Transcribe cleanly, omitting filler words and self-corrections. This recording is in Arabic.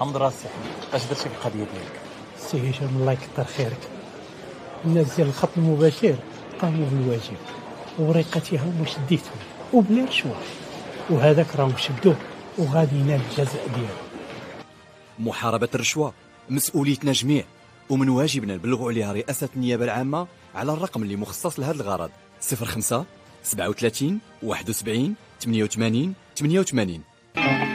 حمد راسي اش درتي في القضيه ديالك؟ سي هشام الله يكثر خيرك. الناس ديال الخط المباشر قاموا بالواجب ووريقتها هما شديتهم وبلا رشوه، وهذاك راهم شدوه وغادي ينال الجزاء ديالو. محاربة الرشوة مسؤوليتنا جميع، ومن واجبنا نبلغوا عليها رئاسة النيابة العامة على الرقم اللي مخصص لهذا الغرض 05 37 71 88 88.